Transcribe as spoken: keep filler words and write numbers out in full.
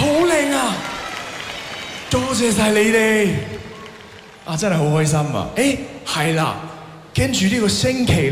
好靚啊！多謝晒你哋，啊真係好開心啊！誒係啦，跟住呢個星期。